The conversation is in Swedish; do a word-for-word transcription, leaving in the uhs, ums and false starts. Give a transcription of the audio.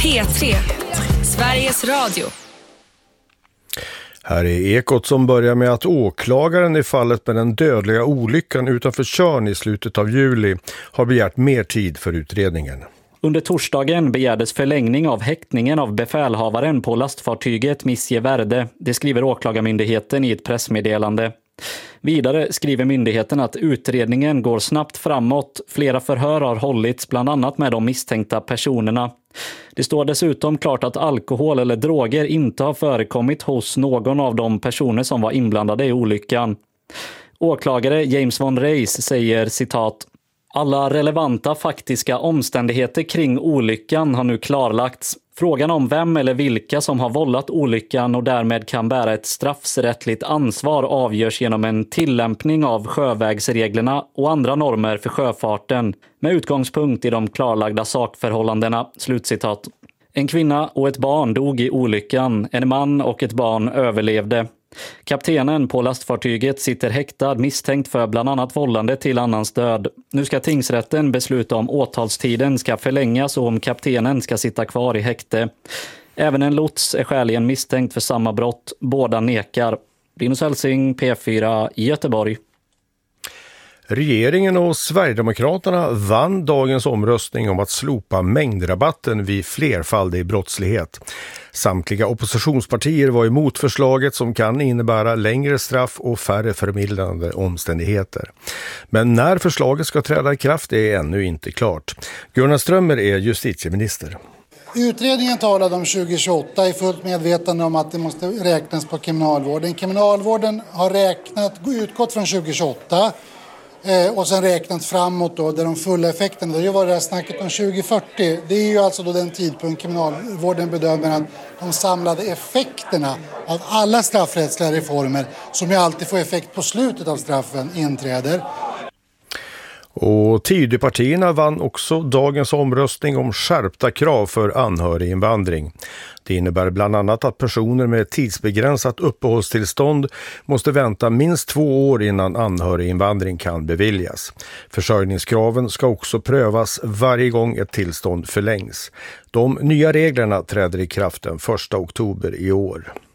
P tre, Sveriges Radio. Här är Ekot som börjar med att åklagaren i fallet med den dödliga olyckan utanför Tjörn i slutet av juli har begärt mer tid för utredningen. Under torsdagen begärdes förlängning av häktningen av befälhavaren på lastfartyget Misje Verde. Det skriver åklagarmyndigheten i ett pressmeddelande. Vidare skriver myndigheten att utredningen går snabbt framåt. Flera förhör har hållits bland annat med de misstänkta personerna. Det står dessutom klart att alkohol eller droger inte har förekommit hos någon av de personer som var inblandade i olyckan. Åklagare James von Reis säger citat: alla relevanta faktiska omständigheter kring olyckan har nu klarlagts. Frågan om vem eller vilka som har vållat olyckan och därmed kan bära ett straffrättsligt ansvar avgörs genom en tillämpning av sjövägsreglerna och andra normer för sjöfarten med utgångspunkt i de klarlagda sakförhållandena. Slutcitat. En kvinna och ett barn dog i olyckan. En man och ett barn överlevde. Kaptenen på lastfartyget sitter häktad misstänkt för bland annat vållande till annans död. Nu ska tingsrätten besluta om åtalstiden ska förlängas och om kaptenen ska sitta kvar i häkte. Även en lots är skäligen misstänkt för samma brott. Båda nekar. Linus Helsing, P fyra, Göteborg. Regeringen och Sverigedemokraterna vann dagens omröstning om att slopa mängdrabatten vid flerfaldig brottslighet. Samtliga oppositionspartier var emot förslaget som kan innebära längre straff och färre förmildrande omständigheter. Men när förslaget ska träda i kraft är ännu inte klart. Gunnar Strömmer är justitieminister. Utredningen talade om tjugo tjugoåtta i fullt medvetande om att det måste räknas på kriminalvården. Kriminalvården har räknat, utgått från tjugo tjugoåtta eh, och sen räknat framåt då, där de fulla effekterna, det har ju varit det här snacket om tjugo fyrtio. Det är ju alltså då den tidpunkt kriminalvården bedömer att de samlade effekterna av alla straffrättsliga reformer, som ju alltid får effekt på slutet av straffen, inträder. Och Tidöpartierna vann också dagens omröstning om skärpta krav för anhöriginvandring. Det innebär bland annat att personer med tidsbegränsat uppehållstillstånd måste vänta minst två år innan anhöriginvandring kan beviljas. Försörjningskraven ska också prövas varje gång ett tillstånd förlängs. De nya reglerna träder i kraft den första oktober i år.